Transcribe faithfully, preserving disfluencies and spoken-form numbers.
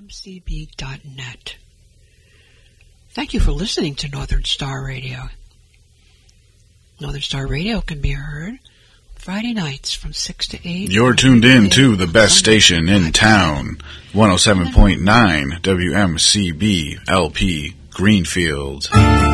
c b dot net. Thank you for listening to Northern Star Radio. Northern Star Radio can be heard Friday nights from six to eight. You're tuned in to the best station in town, one oh seven point nine W M C B L P Greenfield.